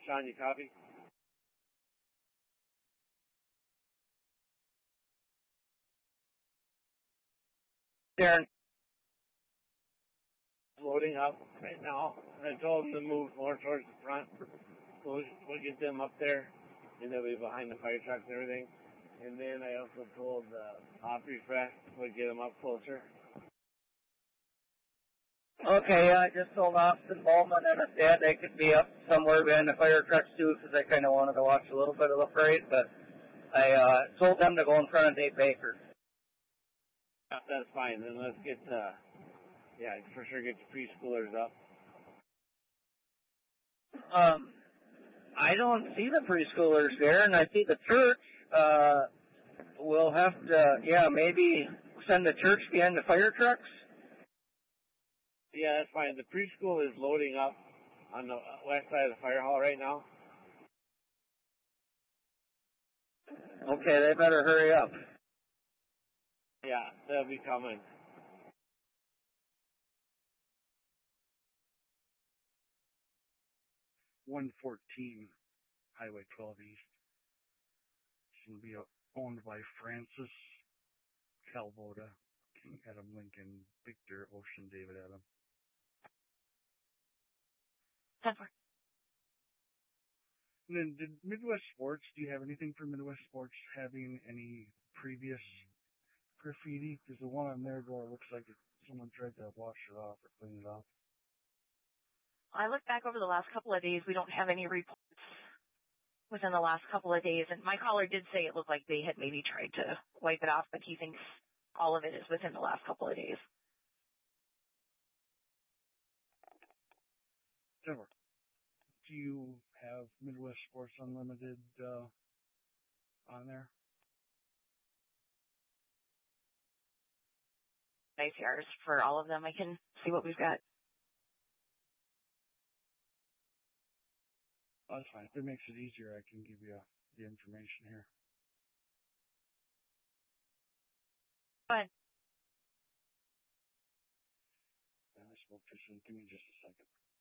Sean, you copy? Darren. Loading up right now. I told them to move more towards the front. We'll get them up there, and they'll be behind the fire trucks and everything. And then I also told Op Refresh we'll get them up closer. Okay, I just told Austin Bowman and Dad they could be up somewhere behind the fire trucks too, because I kind of wanted to watch a little bit of the parade, but I told them to go in front of Dave Baker. That's fine. Then let's get, for sure get the preschoolers up. I don't see the preschoolers there, and I see the church. We'll have to, maybe send the church behind the fire trucks. Yeah, that's fine. The preschool is loading up on the west side of the fire hall right now. Okay, they better hurry up. Yeah, they'll be coming. $114 Highway 12 East. It's going to be owned by Francis Calvoda, Adam Lincoln, Victor Ocean, David Adam. 10-4. And then did Midwest Sports, do you have anything for Midwest Sports having any previous graffiti? Because the one on their door looks like someone tried to wash it off or clean it off. I looked back over the last couple of days. We don't have any reports within the last couple of days. And my caller did say it looked like they had maybe tried to wipe it off, but he thinks all of it is within the last couple of days. Trevor, do you have Midwest Sports Unlimited on there? ICRs for all of them. I can see what we've got. Oh, that's fine. If it makes it easier, I can give you the information here. Go ahead. I spoke too soon. Give me just a second.